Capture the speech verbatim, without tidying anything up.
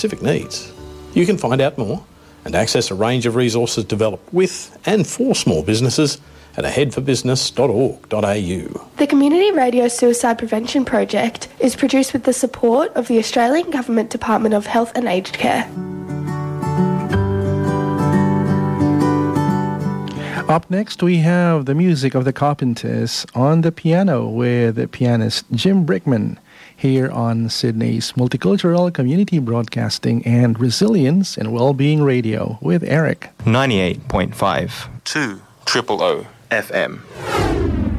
specific needs. You can find out more and access a range of resources developed with and for small businesses at ahead for business dot org dot a u. The Community Radio Suicide Prevention Project is produced with the support of the Australian Government Department of Health and Aged Care. Up next, we have the music of the Carpenters on the piano with pianist Jim Brickman here on Sydney's Multicultural Community Broadcasting and Resilience and Wellbeing Radio with Eric. ninety-eight point five two Triple O F M.